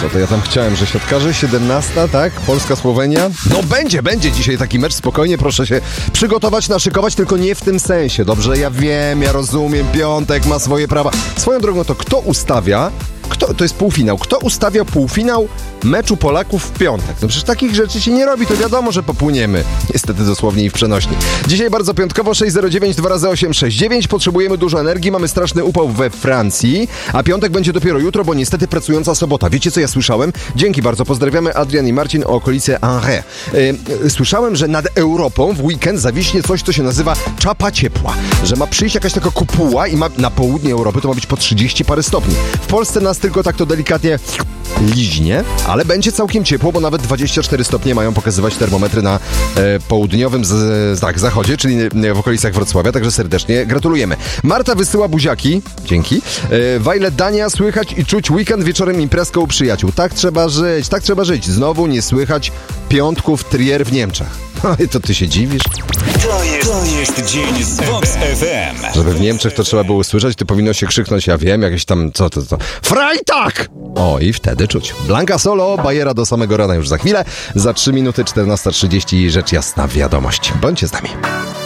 Co to ja tam chciałem, że siatkarze, 17, tak? Polska-Słowenia. No będzie dzisiaj taki mecz, spokojnie, proszę się przygotować, naszykować, tylko nie w tym sensie. Dobrze, ja wiem, ja rozumiem, piątek ma swoje prawa. Swoją drogą to kto ustawia, to jest półfinał, kto ustawia półfinał meczu Polaków w piątek? No przecież takich rzeczy się nie robi, to wiadomo, że popłyniemy. Niestety dosłownie i w przenośni. Dzisiaj bardzo piątkowo, 609 2x869. Potrzebujemy dużo energii, mamy straszny upał we Francji, a piątek będzie dopiero jutro, bo niestety pracująca sobota. Wiecie, co ja słyszałem? Dzięki bardzo, pozdrawiamy Adrian i Marcin o okolicy Angers. Słyszałem, że nad Europą w weekend zawiśnie coś, co się nazywa czapa ciepła. Że ma przyjść jakaś taka kopuła i na południe Europy to ma być po 30 parę stopni. W Polsce nas tylko tak to delikatnie liźnie, ale będzie całkiem ciepło, bo nawet 24 stopnie mają pokazywać termometry na południowym zachodzie, czyli w okolicach Wrocławia, także serdecznie gratulujemy. Marta wysyła buziaki, dzięki. Violet Dania, słychać i czuć weekend, wieczorem imprezka u przyjaciół. Tak trzeba żyć. Znowu nie słychać piątków Trier w Niemczech. To ty się dziwisz? To jest dzień z Vox FM. Żeby w Niemczech to trzeba było usłyszeć, to powinno się krzyknąć, ja wiem, jakieś tam, co to. Freitag! O, i wtedy czuć. Blanka Solo, bajera do samego rana już za chwilę. Za 3 minuty, 14:30, rzecz jasna, wiadomość. Bądźcie z nami.